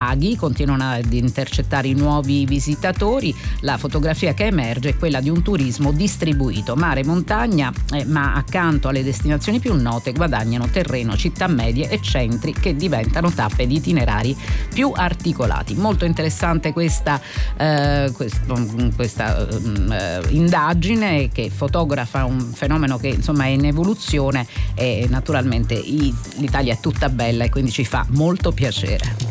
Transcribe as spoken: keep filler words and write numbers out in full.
laghi continuano ad intercettare i nuovi visitatori. La fotografia che emerge è quella di un turismo distribuito, mare, montagna, eh, ma accanto alle destinazioni più note guadagnano terreno città medie e centri che diventano tappe di itinerari più articolati. Molto interessante questa, eh, questo, questa eh, indagine che fotografa un fenomeno che insomma è in evoluzione, e naturalmente i, l'Italia è tutta bella e quindi ci fa molto piacere.